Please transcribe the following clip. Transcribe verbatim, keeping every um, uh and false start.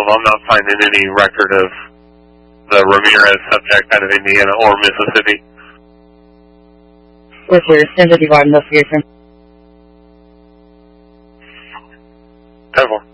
of, I'm not finding any record of the Ramirez subject out of Indiana or Mississippi. We're clear. ten fifty-five investigation. ten four.